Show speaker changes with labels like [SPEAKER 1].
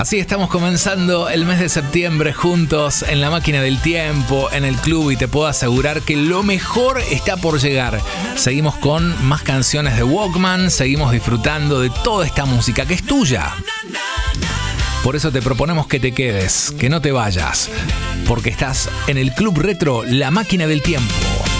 [SPEAKER 1] Así estamos comenzando el mes de septiembre juntos en la máquina del tiempo, en el club, y te puedo asegurar que lo mejor está por llegar. Seguimos con más canciones de Walkman, seguimos disfrutando de toda esta música que es tuya. Por eso te proponemos que te quedes, que no te vayas, porque estás en el Club Retro, la máquina del tiempo.